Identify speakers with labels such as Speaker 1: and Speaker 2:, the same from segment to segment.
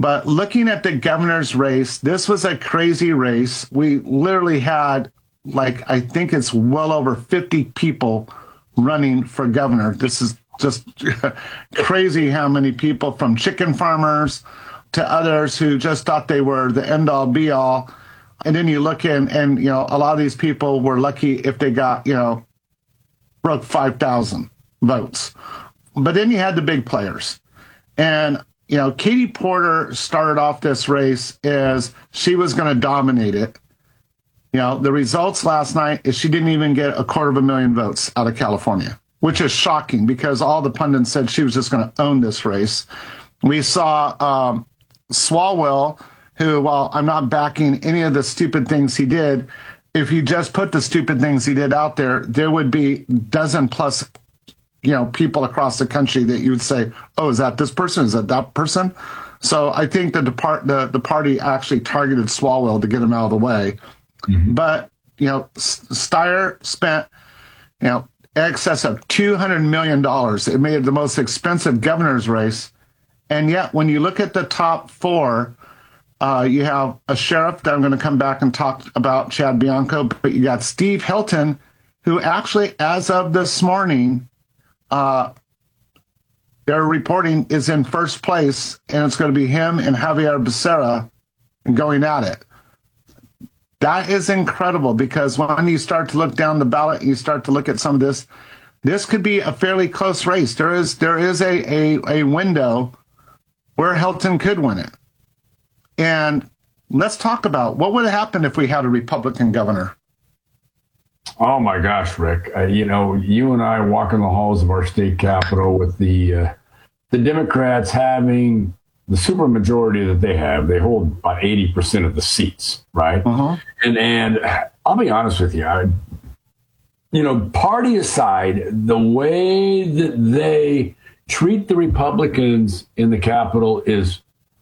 Speaker 1: But looking at the governor's race, this was a crazy race. We literally had, like, I think it's well over 50 people running for governor. This is just crazy how many people, from chicken farmers to others who just thought they were the end all be all. And then you look in and, a lot of these people were lucky if they got, broke 5,000 votes. But then you had the big players. And, Katie Porter started off this race as she was going to dominate it. The results last night is she didn't even get 250,000 votes out of California, which is shocking because all the pundits said she was just going to own this race. We saw Swalwell, who, while I'm not backing any of the stupid things he did, if you just put the stupid things he did out there, there would be dozen plus, people across the country that you would say, oh, is that this person? Is that person? So I think the party actually targeted Swalwell to get him out of the way. Mm-hmm. But, Steyer spent, excess of $200 million. It made it the most expensive governor's race. And yet, when you look at the top four, you have a sheriff that I'm going to come back and talk about, Chad Bianco, but you got Steve Hilton, who actually, as of this morning, they're reporting is in first place, and it's going to be him and Javier Becerra going at it. That is incredible because when you start to look down the ballot, you start to look at some of this could be a fairly close race. There is a window where Hilton could win it. And let's talk about what would have happened if we had a Republican governor.
Speaker 2: Oh, my gosh, Rick. You and I walk in the halls of our state capitol with the Democrats having the supermajority that they have. They hold about 80% of the seats, right? Uh-huh. And I'll be honest with you. Party aside, the way that they treat the Republicans in the Capitol it's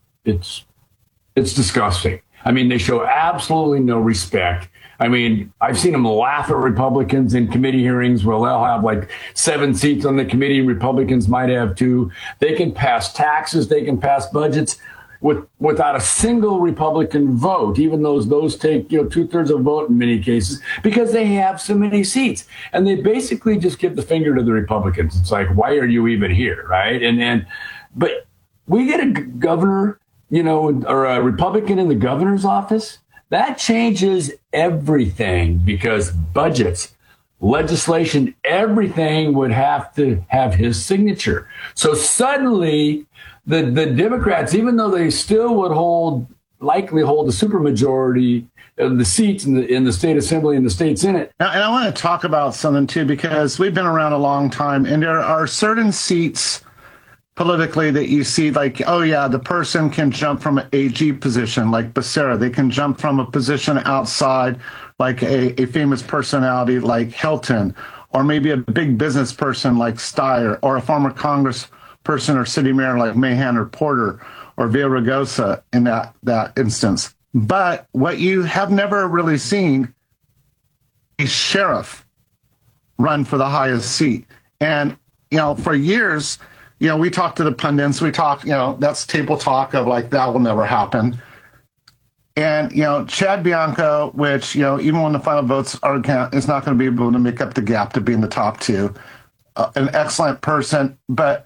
Speaker 2: disgusting. I mean, they show absolutely no respect. I mean, I've seen them laugh at Republicans in committee hearings where they'll have like 7 seats on the committee. Republicans might have 2. They can pass taxes. They can pass budgets without a single Republican vote, even though those take 2/3 of a vote in many cases, because they have so many seats. And they basically just give the finger to the Republicans. It's like, why are you even here, right? But we get a governor, or a Republican in the governor's office. That changes everything because budgets, legislation, everything would have to have his signature. So suddenly the Democrats, even though they still would likely hold the supermajority of the seats in the state assembly and the state senate.
Speaker 1: And I want to talk about something too, because we've been around a long time and there are certain seats politically that you see like, oh yeah, the person can jump from an AG position like Becerra. They can jump from a position outside like a famous personality like Hilton, or maybe a big business person like Steyer, or a former congressperson or city mayor like Mahan or Porter or Villaraigosa in that instance. But what you have never really seen a sheriff run for the highest seat. And, for years, we talked to the pundits, that's table talk of like, that will never happen. And, Chad Bianco, which, even when the final votes are counted, is not going to be able to make up the gap to be in the top 2. An excellent person. But,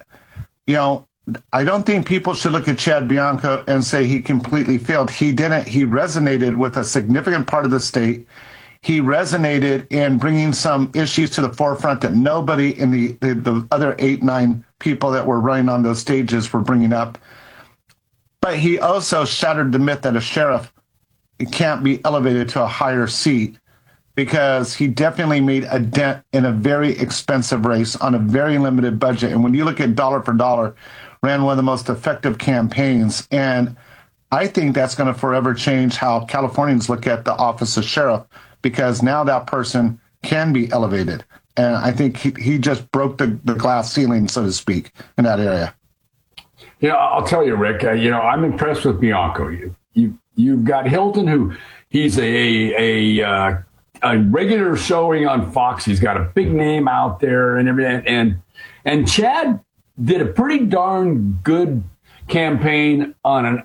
Speaker 1: I don't think people should look at Chad Bianco and say he completely failed. He didn't. He resonated with a significant part of the state. He resonated in bringing some issues to the forefront that nobody in the other 8, 9 people that were running on those stages were bringing up. But he also shattered the myth that a sheriff can't be elevated to a higher seat, because he definitely made a dent in a very expensive race on a very limited budget. And when you look at dollar for dollar, ran one of the most effective campaigns. And I think that's going to forever change how Californians look at the office of sheriff, because now that person can be elevated. And I think he just broke the glass ceiling, so to speak, in that area.
Speaker 2: I'll tell you, Rick, I'm impressed with Bianco. You've got Hilton, who he's a regular showing on Fox. He's got a big name out there and everything. And Chad did a pretty darn good campaign on an